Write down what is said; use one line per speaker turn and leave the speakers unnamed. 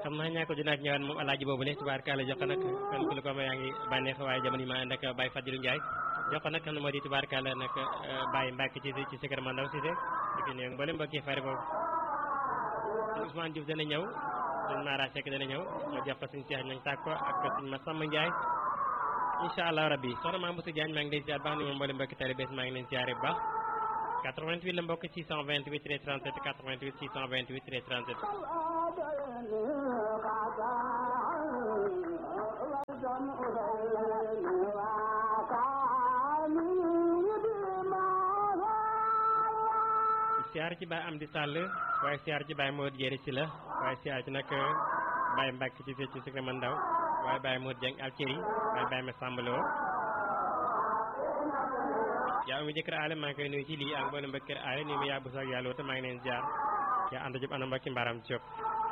xam naa ñaa ko dinaat ñëwaat moom alaaji boobu ne tubaarkàlla jox ko nag kon ku lu ko ma yaa ngi bànneex waaye jamono yi ma ànd ak Baye Fadilou Ndiaye jox ko nag xam ne moo di tubaarkàlla nag Baye Mbacke ci Sikar Mandaw Cissé di fi nuyu mboolem mbokki fari boobu Ousmane Diouf dana ñëw suñ Mara Seck dana ñëw ma jox ko suñ Cheikh nañ tàkk ko ak suñ Massamba Ndiaye incha allah rabbi soxna Mame Boussa Diagne maa ngi lay ziar baax ni moom mboolem mbokki tali bees maa ngi leen ziare bu baax 88 la mbokk 628 37 88 628 37 siyaar ci Baye Amdi Sall waaye siyaar ci Baye Modou Jéeri si la waaye siyaar ci nag Baye Mbacke ci Sikar Mandaw waaye Baye Modou Dieng Alceri waaye Baye Massamba Lo yaa ngi jëkkër aale maa ngi koy nuyu ci lii ak mboolem mbokk kër aale nii mu yaa bu sax yàlla wota maa ngi leen ziar yaa ànd jub ana mbokki mbaram Diop